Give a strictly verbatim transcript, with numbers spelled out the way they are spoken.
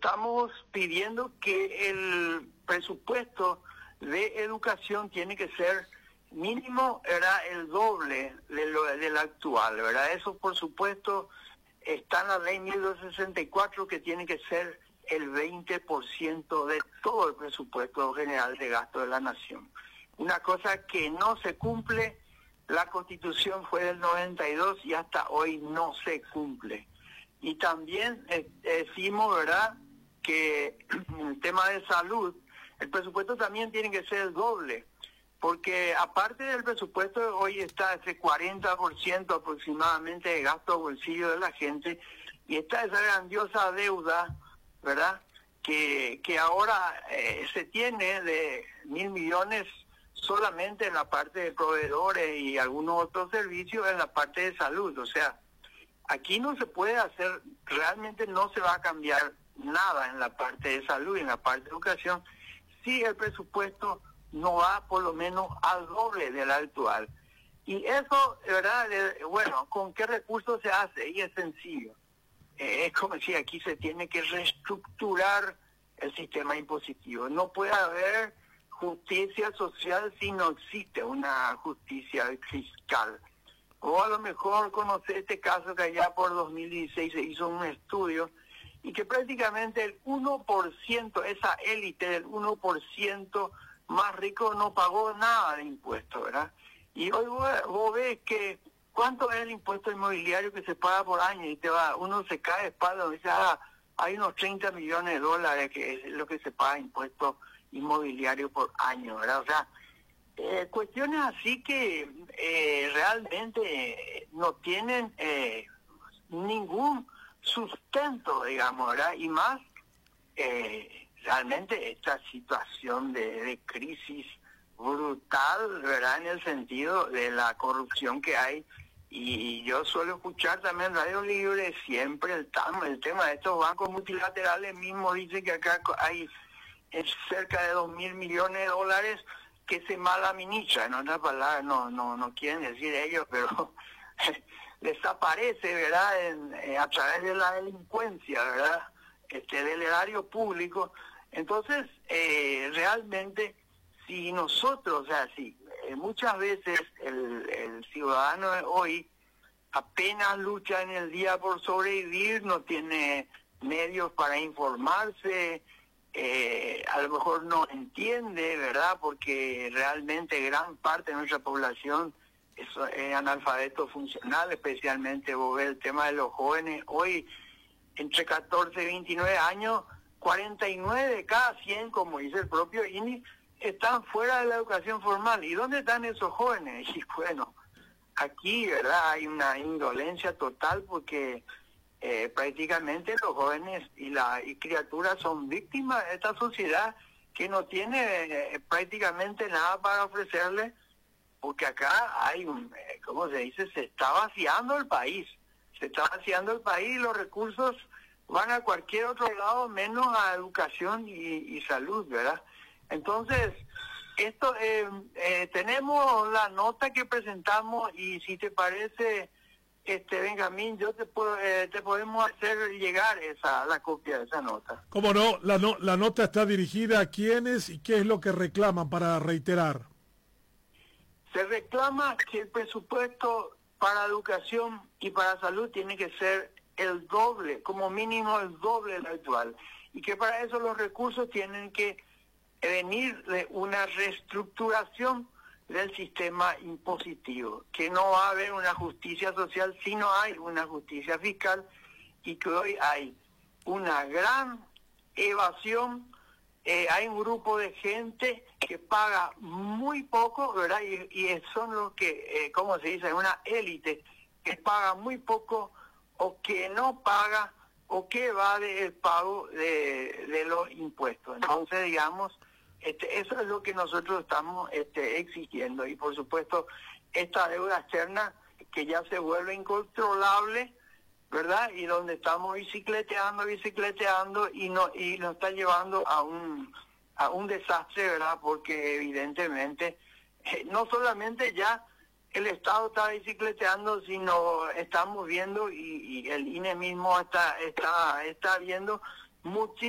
estamos pidiendo que el presupuesto de educación tiene que ser mínimo, era el doble de lo, del actual, ¿verdad? Eso, por supuesto, está en la ley mil doscientos sesenta y cuatro, que tiene que ser el veinte por ciento de todo el presupuesto general de gasto de la nación. Una cosa que no se cumple. La Constitución fue del noventa y dos y hasta hoy no se cumple. Y también eh, decimos, ¿verdad?, que en el tema de salud, el presupuesto también tiene que ser el doble, porque aparte del presupuesto, hoy está ese cuarenta por ciento aproximadamente de gasto bolsillo de la gente, y está esa grandiosa deuda, ¿verdad?, que, que ahora eh, se tiene de mil millones solamente en la parte de proveedores y algunos otros servicios en la parte de salud. O sea, aquí no se puede hacer, realmente no se va a cambiar nada en la parte de salud y en la parte de educación si el presupuesto no va por lo menos al doble del actual. Y eso, de verdad, de, bueno, ¿con qué recursos se hace? Y es sencillo. Eh, es como si aquí se tiene que reestructurar el sistema impositivo. No puede haber justicia social si no existe una justicia fiscal. O a lo mejor conocer este caso que allá por dos mil dieciséis se hizo un estudio y que prácticamente el uno por ciento, esa élite del uno por ciento más rico no pagó nada de impuestos, ¿verdad? Y hoy vos, vos ves que cuánto es el impuesto inmobiliario que se paga por año y te va, uno se cae de espalda y dice, ah, hay unos treinta millones de dólares que es lo que se paga impuestos inmobiliario por año, ¿verdad? O sea, eh, cuestiones así que eh, realmente no tienen eh, ningún sustento, digamos, ¿verdad? Y más eh, realmente esta situación de, de crisis brutal, ¿verdad?, en el sentido de la corrupción que hay. Y yo suelo escuchar también Radio Libre siempre el, tam, el tema de estos bancos multilaterales mismos. Dicen que acá hay es cerca de dos mil millones de dólares que se malaministran. En otras palabras, no no no quieren decir ellos, pero desaparece, ¿verdad?, en, eh, a través de la delincuencia, ¿verdad?, este, del erario público. Entonces, eh, realmente, si nosotros, o sea, si eh, muchas veces el, el ciudadano de hoy apenas lucha en el día por sobrevivir, no tiene medios para informarse, Eh, a lo mejor no entiende, ¿verdad?, porque realmente gran parte de nuestra población es, es analfabeto funcional, especialmente vos ves el tema de los jóvenes. Hoy, entre catorce y veintinueve años, cuarenta y nueve de cada cien, como dice el propio I N E, están fuera de la educación formal. ¿Y dónde están esos jóvenes? Y bueno, aquí, ¿verdad?, hay una indolencia total porque Eh, prácticamente los jóvenes y las y criaturas son víctimas de esta sociedad que no tiene eh, prácticamente nada para ofrecerle, porque acá hay un, eh, ¿cómo se dice? Se está vaciando el país, se está vaciando el país y los recursos van a cualquier otro lado menos a educación y, y salud, ¿verdad? Entonces, esto eh, eh, tenemos la nota que presentamos y si te parece, Este Benjamín, yo te puedo, eh, te podemos hacer llegar esa la copia de esa nota. ¿Cómo no? La, no? la nota está dirigida a quiénes y qué es lo que reclaman, para reiterar. Se reclama que el presupuesto para educación y para salud tiene que ser el doble, como mínimo el doble del actual, y que para eso los recursos tienen que venir de una reestructuración del sistema impositivo, que no va a haber una justicia social si no hay una justicia fiscal, y que hoy hay una gran evasión, eh, hay un grupo de gente que paga muy poco, ¿verdad? Y, y son los que, eh, ¿cómo se dice? Una élite que paga muy poco o que no paga o que evade el pago de, de los impuestos. Entonces, digamos, Este, eso es lo que nosotros estamos este, exigiendo, y por supuesto esta deuda externa que ya se vuelve incontrolable, ¿verdad? Y donde estamos bicicleteando, bicicleteando y no y nos está llevando a un a un desastre, ¿verdad? Porque evidentemente eh, no solamente ya el Estado está bicicleteando, sino estamos viendo y, y el I N E mismo está está está viendo muchísimo